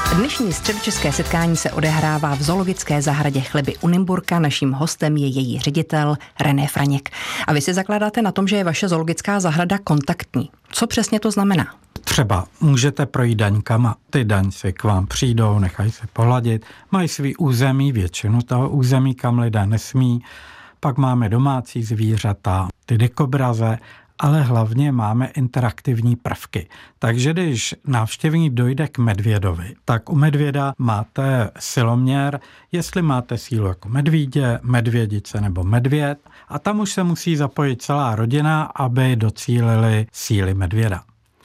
Dnešní středočeské setkání se odehrává v zoologické zahradě Chleby u Nymburka. Naším hostem je její ředitel René Franěk. A vy si zakládáte na tom, že je vaše zoologická zahrada kontaktní. Co přesně to znamená? Třeba můžete projít daňkama, ty daňci k vám přijdou, nechají se pohladit, mají svý území, většinu toho území, kam lidé nesmí, pak máme domácí zvířata, ty dikobraze, ale hlavně máme interaktivní prvky. Takže když návštěvník dojde k medvědovi, tak u medvěda máte siloměr, jestli máte sílu jako medvídě, medvědice nebo medvěd, a tam už se musí zapojit celá rodina, aby docílili síly medvěda.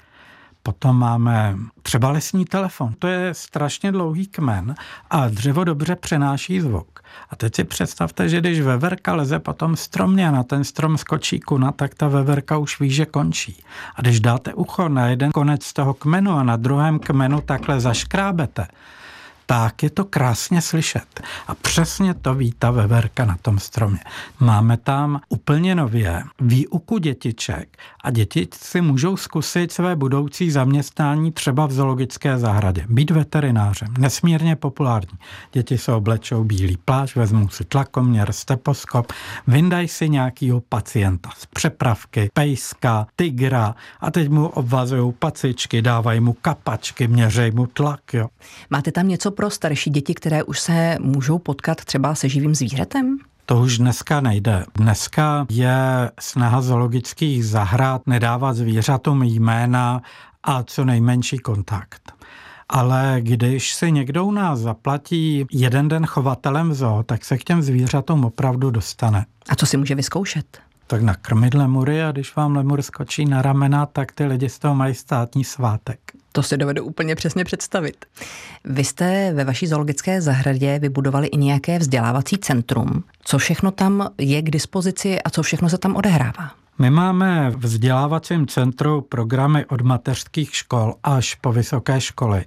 Potom máme třeba lesní telefon. To je strašně dlouhý kmen a dřevo dobře přenáší zvuk. A teď si představte, že když veverka leze po tom stromě a na ten strom skočí kuna, tak ta veverka už ví, že končí. A když dáte ucho na jeden konec toho kmenu a na druhém kmenu takhle zaškrábete, tak je to krásně slyšet. A přesně to ví ta veverka na tom stromě. Máme tam úplně nově výuku dětiček a děti si můžou zkusit své budoucí zaměstnání třeba v zoologické zahradě. Být veterinářem, nesmírně populární. Děti se oblečou bílý plášť, vezmou si tlakoměr, stetoskop, vyndají si nějakýho pacienta z přepravky, pejska, tygra a teď mu obvazují pacičky, dávají mu kapačky, měřejí mu tlak. Jo. Máte tam něco pro starší děti, které už se můžou potkat třeba se živým zvířetem? To už dneska nejde. Dneska je snaha zoologických zahrad nedávat zvířatům jména a co nejmenší kontakt. Ale když si někdo u nás zaplatí jeden den chovatelem v zoo, tak se k těm zvířatům opravdu dostane. A co si může vyzkoušet? Tak nakrmit lemury a když vám lemur skočí na ramena, tak ty lidi z toho mají státní svátek. To si dovedu úplně přesně představit. Vy jste ve vaší zoologické zahradě vybudovali i nějaké vzdělávací centrum. Co všechno tam je k dispozici a co všechno se tam odehrává? My máme v vzdělávacím centru programy od mateřských škol až po vysoké školy.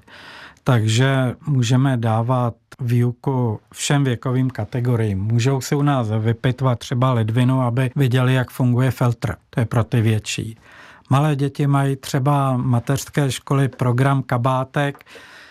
Takže můžeme dávat výuku všem věkovým kategoriím. Můžou si u nás vypitvat třeba ledvinu, aby viděli, jak funguje filtr. To je pro ty větší. Malé děti mají třeba mateřské školy program kabátek.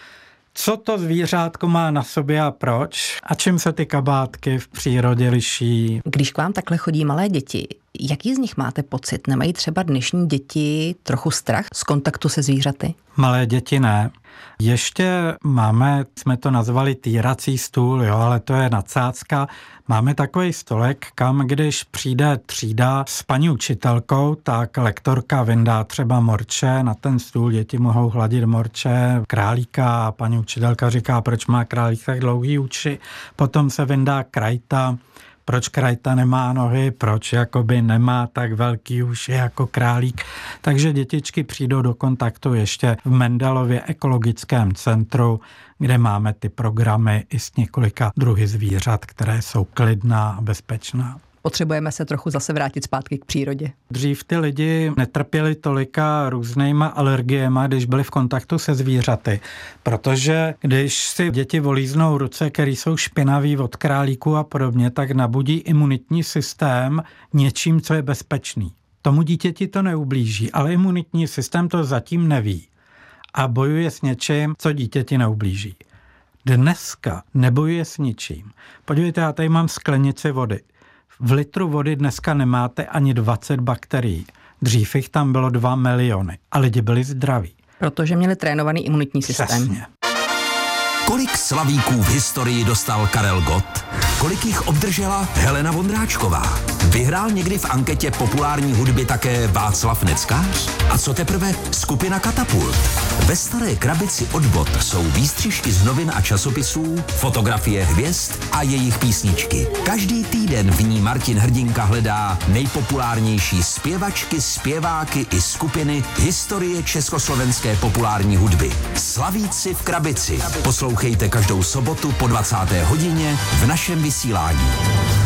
Co to zvířátko má na sobě a proč? A čím se ty kabátky v přírodě liší? Když k vám takhle chodí malé děti, jaký z nich máte pocit? Nemají třeba dnešní děti trochu strach z kontaktu se zvířaty? Malé děti ne. Ještě máme, jsme to nazvali týrací stůl, jo, ale to je nadsázka. Máme takový stolek, kam když přijde třída s paní učitelkou, tak lektorka vyndá třeba morče, na ten stůl děti mohou hladit morče, králíka a paní učitelka říká, proč má králík tak dlouhý uši. Potom se vyndá krajta, proč krajta nemá nohy, proč jakoby nemá tak velký uši jako králík. Takže dětičky přijdou do kontaktu ještě v Mendelově ekologickém centru, kde máme ty programy i s několika druhy zvířat, které jsou klidná a bezpečná. Potřebujeme se trochu zase vrátit zpátky k přírodě. Dřív ty lidi netrpěli tolika různýma alergiema, když byli v kontaktu se zvířaty. Protože když si děti volíznou ruce, které jsou špinaví od králíků a podobně, tak nabudí imunitní systém něčím, co je bezpečný. Tomu dítěti to neublíží, ale imunitní systém to zatím neví. A bojuje s něčím, co dítěti neublíží. Dneska nebojuje s ničím. Podívejte, já tady mám sklenici vody. V litru vody dneska nemáte ani 20 bakterií. Dřív jich tam bylo 2 miliony a lidi byli zdraví. Protože měli trénovaný imunitní systém. Přesně. Kolik slavíků v historii dostal Karel Gott? Kolik jich obdržela Helena Vondráčková? Vyhrál někdy v anketě populární hudby také Václav Neckář? A co teprve skupina Katapult? Ve Staré krabici od Bot jsou výstřižky z novin a časopisů, fotografie hvězd a jejich písničky. Každý týden v ní Martin Hrdinka hledá nejpopulárnější zpěvačky, zpěváky i skupiny historie československé populární hudby. Slavíci v krabici. Poslouchejte každou sobotu po 20. hodině v našem vysílání.